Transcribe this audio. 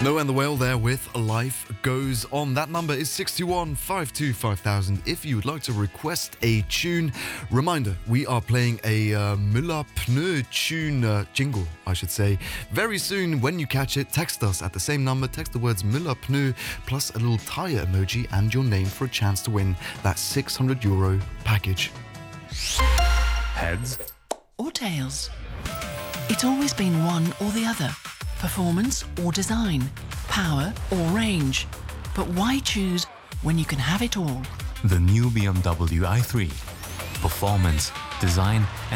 No and the Whale there with Life Goes On. That number is 61525000 if you would like to request a tune. Reminder, we are playing a Müller Pneu tune jingle, I should say. Very soon, when you catch it, text us at the same number. Text the words Müller Pneu plus a little tire emoji and your name for a chance to win that €600 package. Heads or tails? It's always been one or the other. Performance or design, power or range. But why choose when you can have it all? The new BMW i3. Performance, design